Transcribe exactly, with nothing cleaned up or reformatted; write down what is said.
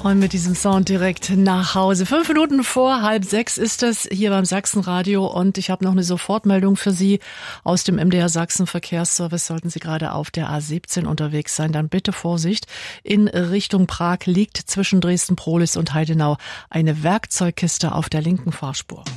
Und mit diesem Sound direkt nach Hause. Fünf Minuten vor halb sechs ist es hier beim Sachsenradio und ich habe noch eine Sofortmeldung für Sie aus dem M D R Sachsen Verkehrsservice. Sollten Sie gerade auf der A siebzehn unterwegs sein, dann bitte Vorsicht. In Richtung Prag liegt zwischen Dresden-Prohlis und Heidenau eine Werkzeugkiste auf der linken Fahrspur.